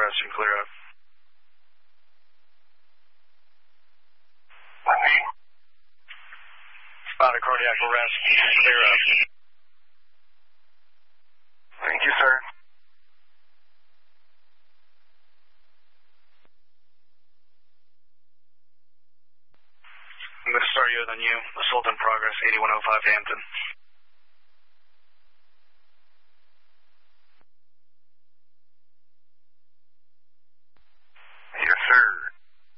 arrest and clear up. Spotted cardiac arrest, clear up. Thank you, sir. I'm going to start you on you. Assault in progress, 8105 Hampton.